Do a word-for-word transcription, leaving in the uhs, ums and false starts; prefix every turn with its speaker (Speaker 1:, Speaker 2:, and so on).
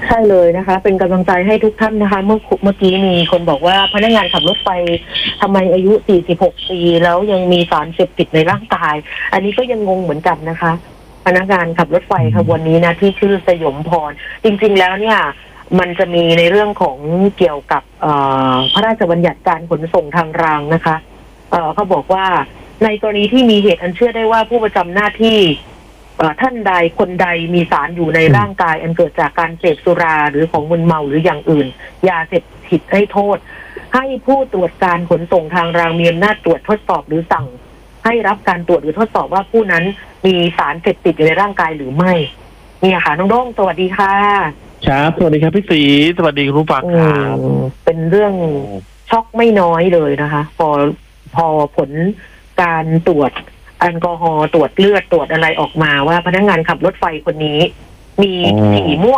Speaker 1: ใช่เลยนะคะเป็นกำลังใจให้ทุกท่านนะคะเมื่อเมื่อกี้มีคนบอกว่าพนักงานขับรถไฟทำไมอายุสี่สิบหกปีแล้วยังมีสารเสพติดในร่างกายอันนี้ก็ยังงงเหมือนกันนะคะพนักงานขับรถไฟขบวนนี้นะที่ชื่อสยมพรจริงๆแล้วเนี่ยมันจะมีในเรื่องของเกี่ยวกับพระราชบัญญัติการขนส่งทางรางนะคะเอ่อเขาบอกว่าในกรณีที่มีเหตุอันเชื่อได้ว่าผู้ประจำหน้าที่ท่านใดคนใดมีสารอยู่ในร่างกายอันเกิดจากการเสพสุราหรือของมึนเมาหรืออย่างอื่นยาเสพติดให้โทษให้ผู้ตรวจการขนส่งทางรางมีอำนาจตรวจทดสอบหรือสั่งให้รับการตรวจหรือทดสอบว่าผู้นั้นมีสารเสพติดอยู่ในร่างกายหรือไม่นี่ค่ะน้องโด้งสวัสดีค่ะ
Speaker 2: ครับสวัสดีครับพี่ศรีสวัสดีคุณผู้ฟังครับ
Speaker 1: เป็นเรื่องช็อกไม่น้อยเลยนะคะพอพอผลการตรวจแอลกอฮอล์ตรวจเลือดตรวจอะไรออกมาว่าพนักงานขับรถไฟคนนี้มีสีม่วง